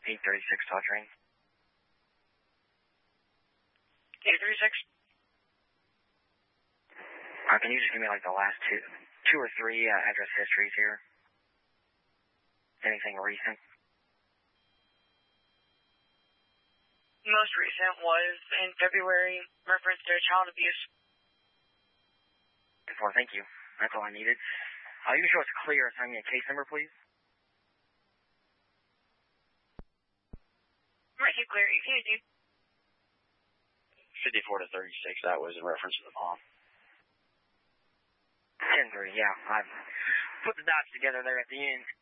836 talk train. 836? Can you just give me like the last two or three address histories here? Anything recent? Most recent was in February, reference to child abuse. Thank you. That's all I needed. You can show it's clear. Assign me a case number, please. Right, you clear. You can do 54 to 36, that was in reference to the bomb. 10-3, yeah. I put the dots together there at the end.